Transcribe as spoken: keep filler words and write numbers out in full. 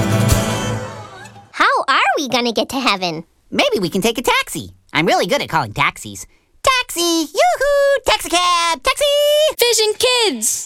How are we gonna get to heaven? Maybe we can take a taxi. I'm really good at calling taxis. Taxi! Yoo-hoo! Taxicab! Taxi! Fishing Kids!